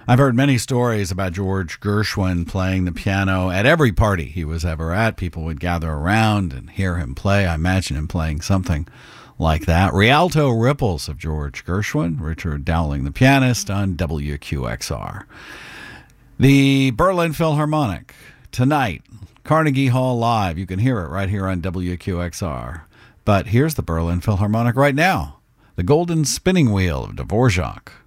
I've heard many stories about George Gershwin playing the piano at every party he was ever at. People would gather around and hear him play. I imagine him playing something like that. Rialto Ripples of George Gershwin, Richard Dowling, the pianist, on WQXR. The Berlin Philharmonic, tonight, Carnegie Hall Live. You can hear it right here on WQXR. But here's the Berlin Philharmonic right now, the Golden Spinning Wheel of Dvorak.